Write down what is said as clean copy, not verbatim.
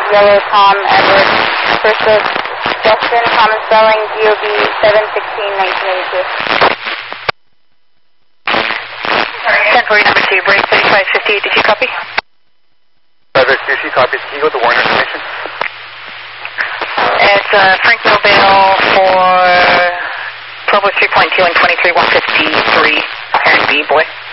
Yellow Tom Edward. First of Justin, common spelling, GOB 7/16/1982. 1040 number 2, break 3550, did you copy? 5X2, she copies. Can you go to warrant information? It's Frank Nobel for 1203.2 and 23-153, Aaron B, boy.